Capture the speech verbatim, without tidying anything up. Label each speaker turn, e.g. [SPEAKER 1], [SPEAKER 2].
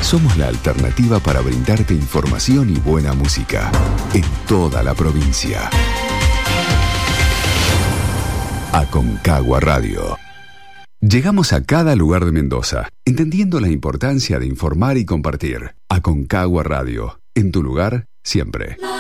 [SPEAKER 1] Somos la alternativa para brindarte información y buena música en toda la provincia. Aconcagua Radio. Llegamos a cada lugar de Mendoza, entendiendo la importancia de informar y compartir. Aconcagua Radio, en tu lugar, siempre.